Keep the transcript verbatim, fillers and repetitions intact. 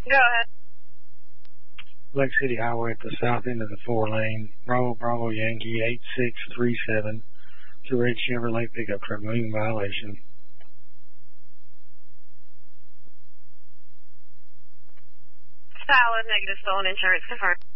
Go ahead. Lake City Highway at the south end of the four lane. Bravo Bravo Yankee eight six three seven. It's a red Chevrolet pickup truck moving violation. Solid, negative, stolen insurance confirmed.